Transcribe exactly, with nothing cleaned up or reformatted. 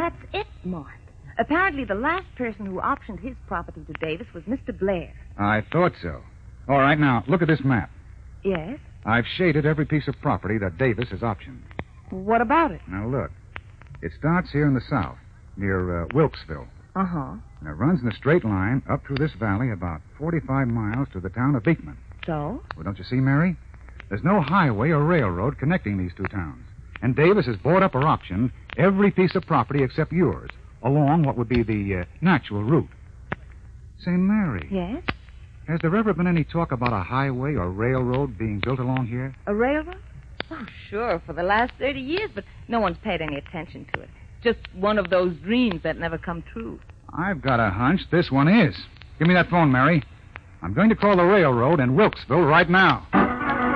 That's it, Mort. Apparently, the last person who optioned his property to Davis was Mister Blair. I thought so. All right, now, look at this map. Yes? I've shaded every piece of property that Davis has optioned. What about it? Now, look. It starts here in the south, near uh, Wilkesville. Uh-huh. And it runs in a straight line up through this valley about forty-five miles to the town of Beekman. So? Well, don't you see, Mary? There's no highway or railroad connecting these two towns. And Davis has bought up or optioned every piece of property except yours, along what would be the uh, natural route. Say, Mary. Yes? Has there ever been any talk about a highway or railroad being built along here? A railroad? Oh, sure, for the last thirty years, but no one's paid any attention to it. Just one of those dreams that never come true. I've got a hunch this one is. Give me that phone, Mary. I'm going to call the railroad in Wilkesville right now.